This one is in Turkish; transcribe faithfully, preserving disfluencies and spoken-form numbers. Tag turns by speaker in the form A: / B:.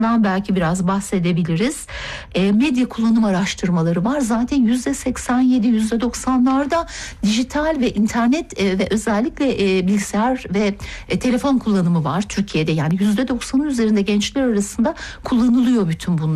A: belki biraz bahsedebiliriz. E, medya kullanım araştırmaları var. Zaten yüzde seksen yedi, yüzde doksanlarda dijital ve internet e, ve özellikle e, bilgisayar ve e, telefon kullanımı var Türkiye'de. Yani yüzde doksanın üzerinde gençler arasında kullanılıyor bütün bunlar.